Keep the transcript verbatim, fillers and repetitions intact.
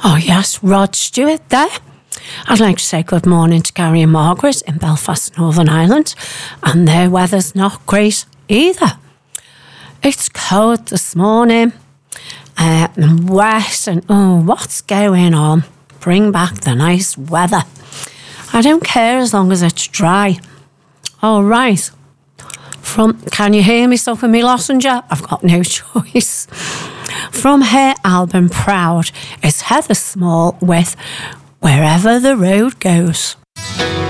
Oh yes, Rod Stewart there. I'd like to say good morning to Gary and Margaret in Belfast, Northern Ireland, and their weather's not great either. It's cold this morning, uh, and wet, and oh, what's going on? Bring back the nice weather. I don't care as long as it's dry. All right. From, can you hear me, Sophie me Lossinger? I've got no choice. From her album Proud is Heather Small with Wherever the Road Goes.